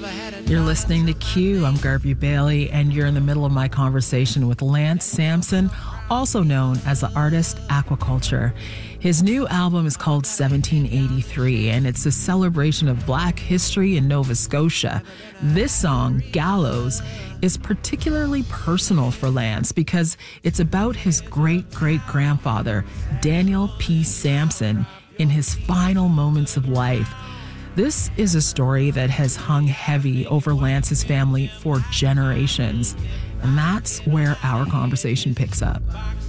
You're listening to Q. I'm Garvey Bailey, and you're in the middle of my conversation with Lance Sampson, also known as the artist Aquaculture. His new album is called 1783, and it's a celebration of Black history in Nova Scotia. This song, Gallows, is particularly personal for Lance because it's about his great-great-grandfather, Daniel P. Sampson, in his final moments of life. This is a story that has hung heavy over Lance's family for generations, and that's where our conversation picks up.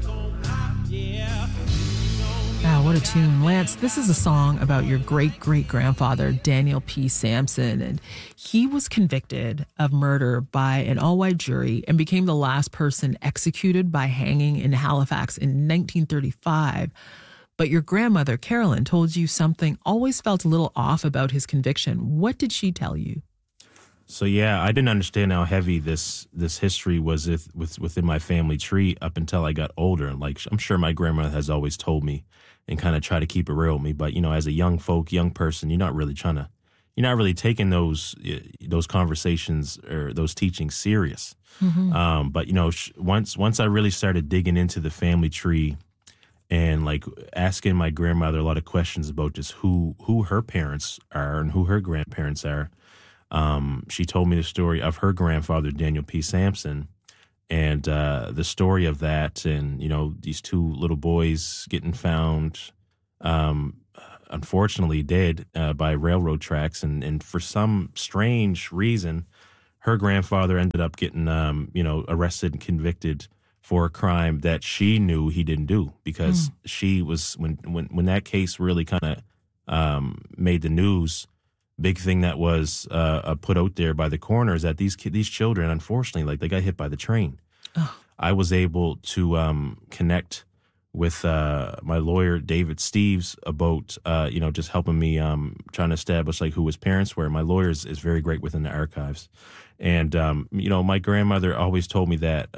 Wow, what a tune. Lance, this is a song about your great-great-grandfather, Daniel P. Sampson, and he was convicted of murder by an all-white jury and became the last person executed by hanging in Halifax in 1935. But your grandmother, Carolyn, told you something always felt a little off about his conviction. What did she tell you? So, yeah, I didn't understand how heavy this history was within my family tree up until I got older. Like, I'm sure my grandmother has always told me and kind of try to keep it real with me. But, you know, as a young person, you're not really taking those conversations or those teachings serious. Mm-hmm. But, you know, once I really started digging into the family tree and like asking my grandmother a lot of questions about just who her parents are and who her grandparents are, she told me the story of her grandfather, Daniel P. Sampson, and the story of that, and you know, these two little boys getting found, unfortunately dead by railroad tracks, and for some strange reason, her grandfather ended up getting arrested and convicted for a crime that she knew he didn't do, because she was when that case really kind of made the news. Big thing that was put out there by the coroner is that these children, unfortunately, like they got hit by the train. Oh. I was able to connect with my lawyer David Steves about just helping me trying to establish like who his parents were. My lawyer is very great within the archives, and my grandmother always told me that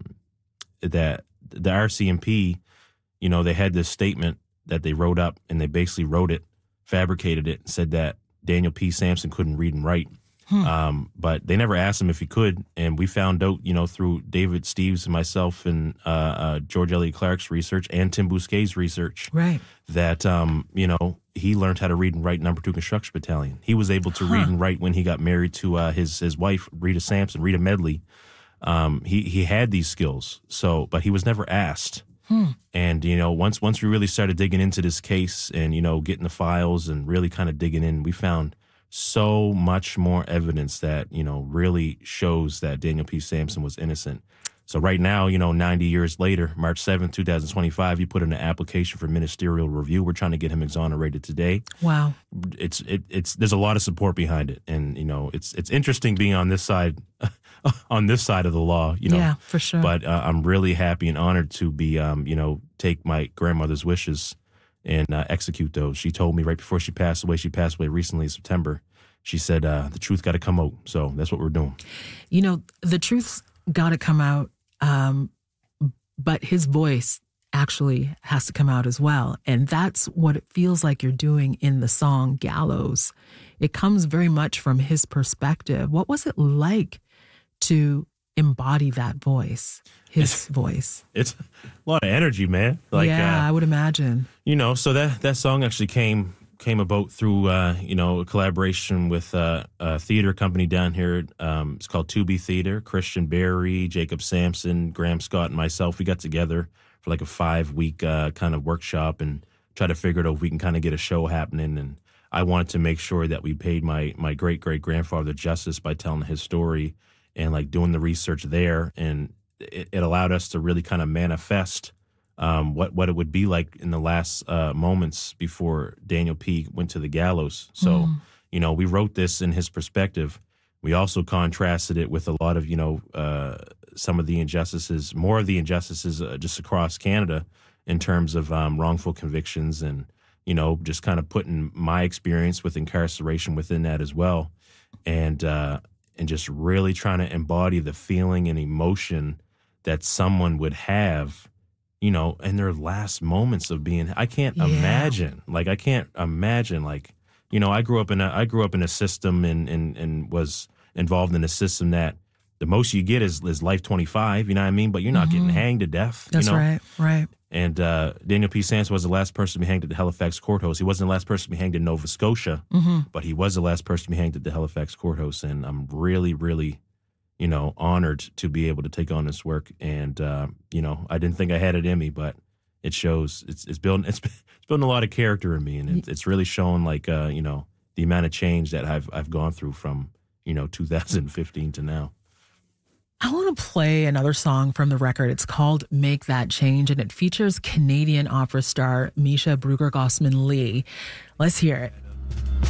that the RCMP, they had this statement that they wrote up, and they basically fabricated it, and said that Daniel P. Sampson couldn't read and write. But they never asked him if he could. And we found out, through David Steves and myself and George Elliott Clark's research and Tim Bousquet's research, right, that, he learned how to read and write in Number 2 Construction Battalion. He was able to read and write when he got married to his wife, Rita Medley. He had these skills, but he was never asked. And, once we really started digging into this case and, getting the files and really kind of digging in, we found so much more evidence that, really shows that Daniel P. Sampson was innocent. So right now, 90 years later, March 7th, 2025, he put in an application for ministerial review. We're trying to get him exonerated today. Wow. There's a lot of support behind it. And, it's interesting being on this side of the law, Yeah, for sure. But I'm really happy and honored to be, take my grandmother's wishes and execute those. She told me right before she passed away recently in September, she said, the truth got to come out. So that's what we're doing. The truth's got to come out, but his voice actually has to come out as well. And that's what it feels like you're doing in the song Gallows. It comes very much from his perspective. What was it like to embody that voice, his voice? It's a lot of energy, man. I would imagine. So that song actually came about through, a collaboration with a theater company down here. It's called To Be Theater. Christian Berry, Jacob Sampson, Graham Scott, and myself, we got together for like a 5-week kind of workshop and try to figure out if we can kind of get a show happening. And I wanted to make sure that we paid my great-great-grandfather justice by telling his story and like doing the research there. And it allowed us to really kind of manifest what it would be like in the last moments before Daniel P. went to the gallows. So, we wrote this in his perspective. We also contrasted it with a lot of, some of the injustices, more of the injustices just across Canada in terms of wrongful convictions and, just kind of putting my experience with incarceration within that as well. And just really trying to embody the feeling and emotion that someone would have, in their last moments of being, I can't imagine, like, You know, I grew up in a system and was involved in a system that the most you get is life 25. You know what I mean? But you're not getting hanged to death. That's you know? right. And Daniel P. Sansom was the last person to be hanged at the Halifax courthouse. He wasn't the last person to be hanged in Nova Scotia, but he was the last person to be hanged at the Halifax courthouse. And I'm really, really, you know, honored to be able to take on this work. And you know, I didn't think I had it in me, but it shows. It's building a lot of character in me, and it's really shown like you know, the amount of change that I've gone through from, you know, 2015 to now. I want to play another song from the record. It's called Make That Change, and it features Canadian opera star Misha Brueggergosman Lee. Let's hear it.